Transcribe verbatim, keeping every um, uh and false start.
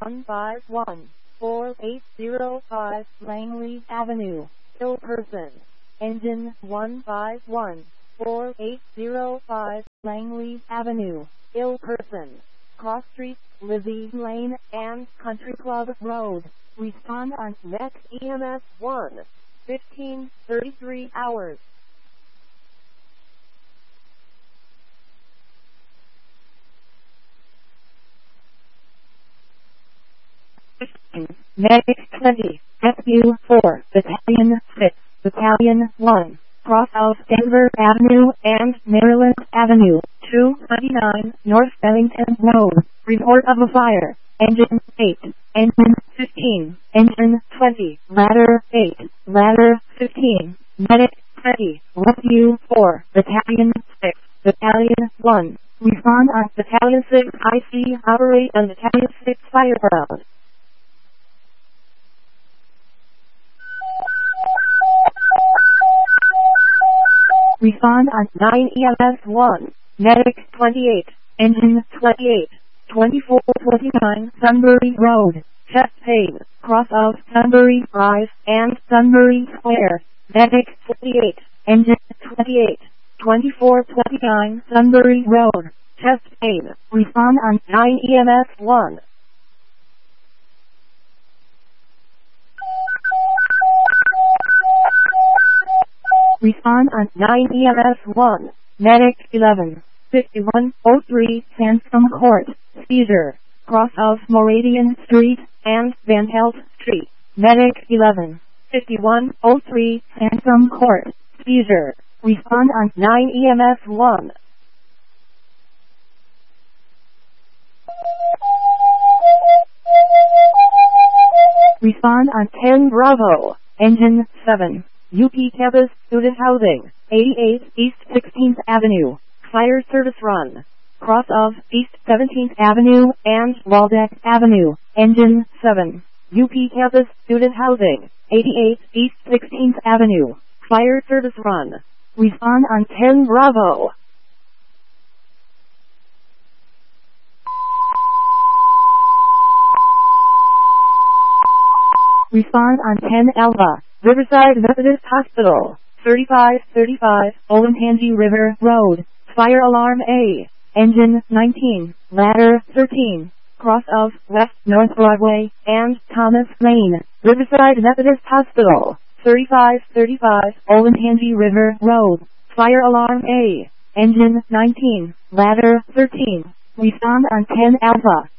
one five one, four eight zero five Langley Avenue, ill person. Engine one five one, four eight zero five Langley Avenue, ill person. Cross Street, Lizzie Lane, and Country Club Road. Respond on next E M S one, fifteen thirty-three hours. Medic twenty, F U four, Battalion six, Battalion one, cross of Denver Avenue and Maryland Avenue, two twenty-nine North Bellington Road. Report of a fire. Engine eight, Engine fifteen, Engine twenty, Ladder eight, Ladder fifteen, Medic twenty, F U four, Battalion six, Battalion one. Respond on Battalion six I C operate on Battalion six fireground. Respond on nine E M S one, Medic twenty-eight, Engine twenty-eight, twenty-four twenty-nine Sunbury Road, chest pain, cross of Sunbury Drive and Sunbury Square. Medic forty-eight, Engine twenty-eight, twenty-four twenty-nine Sunbury Road, chest pain. Respond on nine E M S one. Respond on nine E M S one, Medic eleven, fifty-one oh three Sansom Court, seizure, cross of Moravian Street and Van Pelt Street. Medic eleven, fifty-one oh three Sansom Court, seizure. Respond on nine E M S one. Respond on ten Bravo, Engine seven. U P Campus Student Housing, eighty-eight East sixteenth Avenue, Fire Service Run, cross of East seventeenth Avenue and Waldeck Avenue. Engine seven, U P Campus Student Housing, eighty-eight East sixteenth Avenue, Fire Service Run. Respond on ten Bravo. Respond on ten Alpha, Riverside Methodist Hospital, thirty-five thirty-five Olentangy River Road, Fire Alarm A, Engine nineteen, Ladder thirteen, cross of West North Broadway and Thomas Lane, Riverside Methodist Hospital, thirty-five thirty-five Olentangy River Road, Fire Alarm A, Engine nineteen, Ladder thirteen. Respond on ten Alpha.